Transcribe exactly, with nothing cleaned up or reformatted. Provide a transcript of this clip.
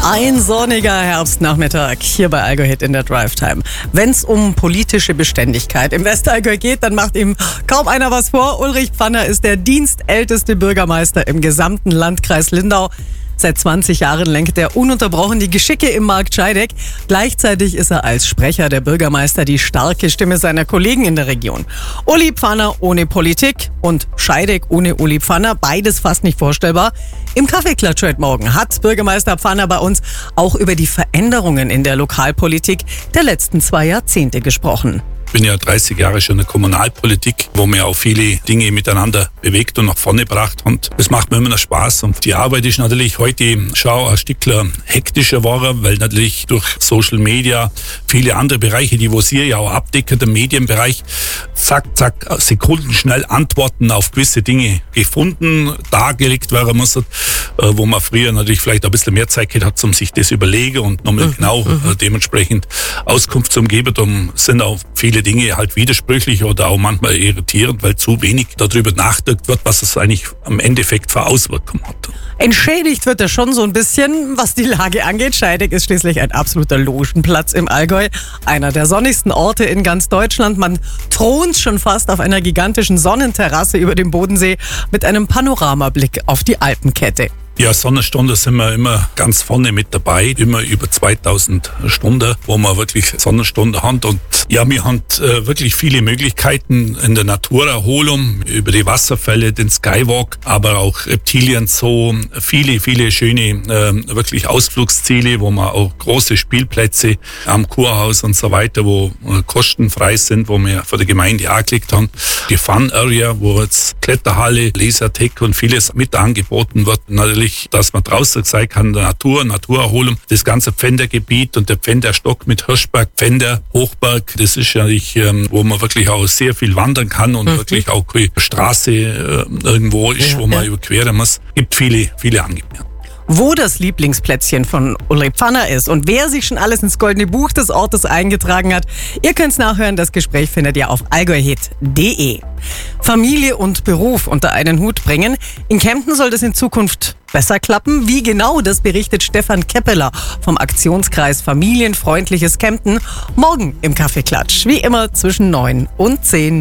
Ein sonniger Herbstnachmittag hier bei Allgäu Hit in der Drive Time. Wenn es um politische Beständigkeit im Westallgäu geht, dann macht ihm kaum einer was vor. Ulrich Pfanner ist der dienstälteste Bürgermeister im gesamten Landkreis Lindau. Seit zwanzig Jahren lenkt er ununterbrochen die Geschicke im Markt Scheideck. Gleichzeitig ist er als Sprecher der Bürgermeister die starke Stimme seiner Kollegen in der Region. Uli Pfanner ohne Politik und Scheideck ohne Uli Pfanner, beides fast nicht vorstellbar. Im Kaffeeklatsch heute Morgen hat Bürgermeister Pfanner bei uns auch über die Veränderungen in der Lokalpolitik der letzten zwei Jahrzehnte gesprochen. Ich bin ja dreißig Jahre schon in der Kommunalpolitik, wo mir auch viele Dinge miteinander bewegt und nach vorne gebracht. Und das macht mir immer noch Spaß. Und die Arbeit ist natürlich heute schon ein Stückchen hektischer geworden, weil natürlich durch Social Media viele andere Bereiche, die wo Sie ja auch abdecken, der Medienbereich, zack, zack, sekundenschnell Antworten auf gewisse Dinge gefunden, dargelegt werden muss, wo man früher natürlich vielleicht ein bisschen mehr Zeit gehabt hat, um sich das überlegen und nochmal mhm. genau mhm. dementsprechend Auskunft zu geben. Darum sind auch viele Dinge halt widersprüchlich oder auch manchmal irritierend, weil zu wenig darüber nachgedacht wird, was es eigentlich am Endeffekt für Auswirkungen hat. Entschädigt wird er schon so ein bisschen, was die Lage angeht. Scheideck ist schließlich ein absoluter Logenplatz im Allgäu. Einer der sonnigsten Orte in ganz Deutschland. Man thront schon fast auf einer gigantischen Sonnenterrasse über dem Bodensee mit einem Panoramablick auf die Alpenkette. Ja, Sonnenstunde sind wir immer ganz vorne mit dabei, immer über zweitausend Stunden, wo wir wirklich Sonnenstunde haben. Und ja, wir haben äh, wirklich viele Möglichkeiten in der Naturerholung, über die Wasserfälle, den Skywalk, aber auch Reptilien Zoo, viele, viele schöne äh, wirklich Ausflugsziele, wo man auch große Spielplätze am Kurhaus und so weiter, wo äh, kostenfrei sind, wo wir für die Gemeinde angelegt haben. Die Fun Area, wo jetzt Kletterhalle, Lasertech und vieles mit angeboten wird. Natürlich, dass man draußen sein kann, der Natur, Naturerholung, das ganze Pfändergebiet und der Pfänderstock mit Hirschberg, Pfänder, Hochberg, das ist ja nicht, wo man wirklich auch sehr viel wandern kann und mhm. wirklich auch keine Straße äh, irgendwo ist, ja, wo man ja. überqueren muss. Gibt viele, viele Angebote. Wo das Lieblingsplätzchen von Uli Pfanner ist und wer sich schon alles ins goldene Buch des Ortes eingetragen hat, ihr könnt's nachhören. Das Gespräch findet ihr auf allgäuhit punkt de. Familie und Beruf unter einen Hut bringen. In Kempten soll das in Zukunft besser klappen. Wie genau, das berichtet Stefan Keppeler vom Aktionskreis Familienfreundliches Kempten morgen im Kaffeeklatsch. Wie immer zwischen neun und zehn.